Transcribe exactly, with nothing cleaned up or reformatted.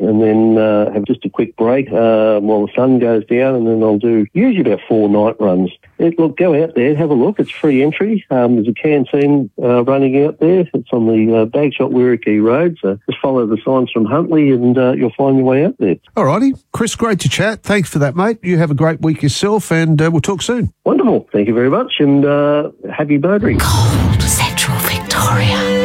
and then uh, have just a quick break uh, while the sun goes down, and then I'll do usually about four night runs. It, look, go out there, have a look. It's free entry. Um, there's a canteen uh, running out there. It's on the uh, Bagshot Werrikee Road, so just follow the signs from Huntley and uh, you'll find your way out there. All righty. Chris, great to chat. Thanks for that, mate. You have a great week yourself, and uh, we'll talk soon. Wonderful. Thank you very much, and uh, happy motoring. Cold Central Victoria.